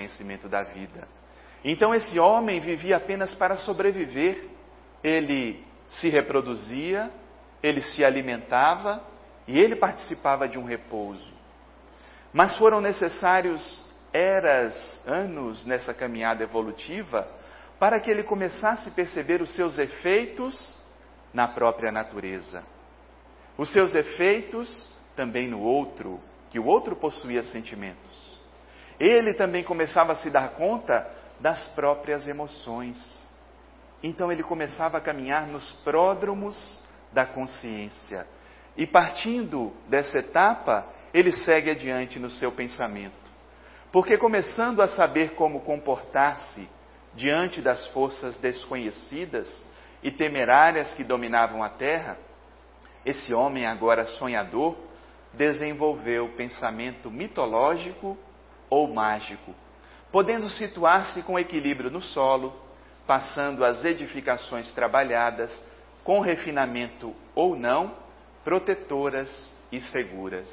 conhecimento da vida. Então esse homem vivia apenas para sobreviver. Ele se reproduzia, ele se alimentava e ele participava de um repouso. Mas foram necessários eras, anos nessa caminhada evolutiva para que ele começasse a perceber os seus efeitos na própria natureza. Os seus efeitos também no outro, que o outro possuía sentimentos. Ele também começava a se dar conta das próprias emoções. Então ele começava a caminhar nos pródromos da consciência. E partindo dessa etapa, ele segue adiante no seu pensamento. Porque começando a saber como comportar-se diante das forças desconhecidas e temerárias que dominavam a terra, esse homem agora sonhador desenvolveu o pensamento mitológico ou mágico, podendo situar-se com equilíbrio no solo, passando as edificações trabalhadas, com refinamento ou não, protetoras e seguras.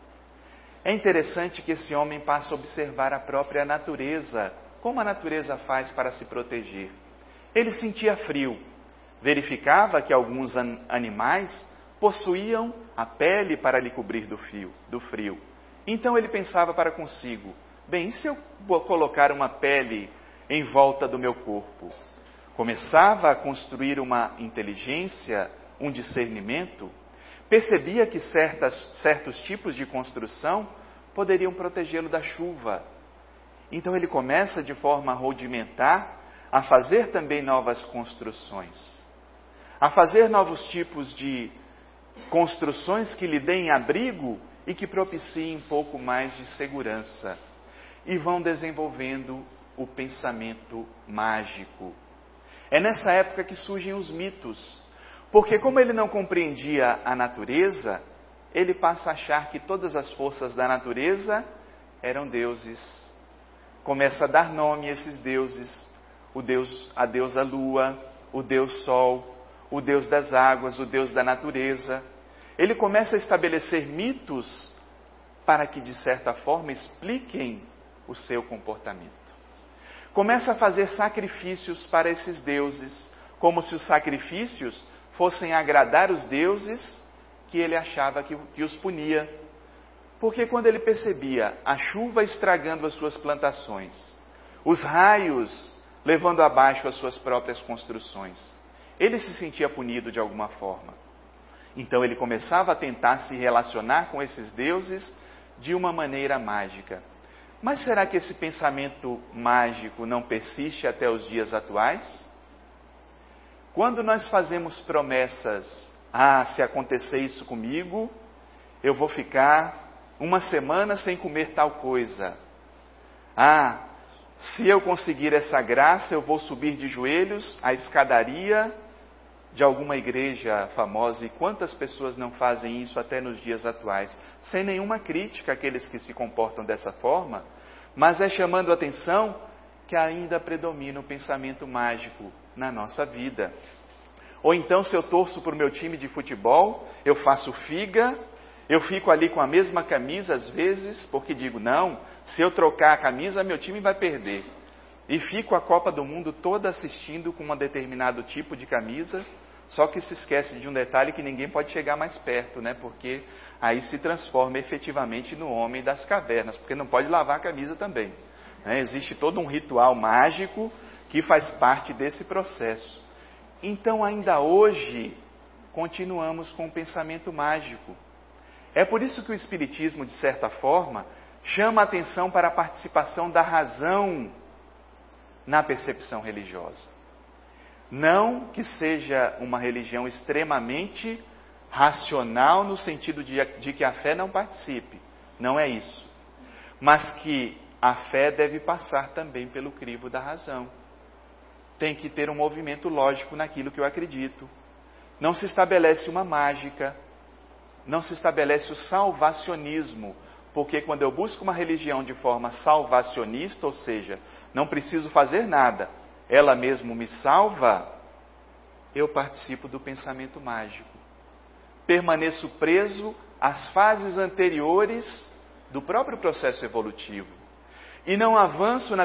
É interessante que esse homem passa a observar a própria natureza, como a natureza faz para se proteger. Ele sentia frio, verificava que alguns animais possuíam a pele para lhe cobrir do frio. Então ele pensava para consigo, bem, e se eu colocar uma pele em volta do meu corpo? Começava a construir uma inteligência, um discernimento, percebia que certos tipos de construção poderiam protegê-lo da chuva. Então ele começa de forma rudimentar a fazer também novas construções, a fazer novos tipos de construções que lhe deem abrigo e que propiciem um pouco mais de segurança. E vão desenvolvendo o pensamento mágico. É nessa época que surgem os mitos. Porque como ele não compreendia a natureza, ele passa a achar que todas as forças da natureza eram deuses. Começa a dar nome a esses deuses. A deusa lua, o deus sol, o deus das águas, o deus da natureza. Ele começa a estabelecer mitos para que, de certa forma, expliquem o seu comportamento. Começa a fazer sacrifícios para esses deuses, como se os sacrifícios fossem agradar os deuses que ele achava que os punia. Porque quando ele percebia a chuva estragando as suas plantações, os raios levando abaixo as suas próprias construções, ele se sentia punido de alguma forma. Então ele começava a tentar se relacionar com esses deuses de uma maneira mágica. Mas será que esse pensamento mágico não persiste até os dias atuais? Quando nós fazemos promessas, se acontecer isso comigo, eu vou ficar uma semana sem comer tal coisa. Se eu conseguir essa graça, eu vou subir de joelhos a escadaria de alguma igreja famosa. E quantas pessoas não fazem isso até nos dias atuais? Sem nenhuma crítica àqueles que se comportam dessa forma, mas é chamando a atenção que ainda predomina o pensamento mágico na nossa vida. Ou então, se eu torço para o meu time de futebol, eu faço figa, eu fico ali com a mesma camisa às vezes, porque digo, não, se eu trocar a camisa, meu time vai perder. E fico a Copa do Mundo toda assistindo com um determinado tipo de camisa, só que se esquece de um detalhe que ninguém pode chegar mais perto, né? Porque aí se transforma efetivamente no homem das cavernas, porque não pode lavar a camisa também. Né? Existe todo um ritual mágico que faz parte desse processo. Então, ainda hoje, continuamos com o pensamento mágico. É por isso que o Espiritismo, de certa forma, chama a atenção para a participação da razão na percepção religiosa. Não que seja uma religião extremamente racional no sentido de que a fé não participe. Não é isso. Mas que a fé deve passar também pelo crivo da razão. Tem que ter um movimento lógico naquilo que eu acredito. Não se estabelece uma mágica. Não se estabelece o salvacionismo. Porque quando eu busco uma religião de forma salvacionista, ou seja, não preciso fazer nada, ela mesmo me salva, eu participo do pensamento mágico. Permaneço preso às fases anteriores do próprio processo evolutivo. E não avanço na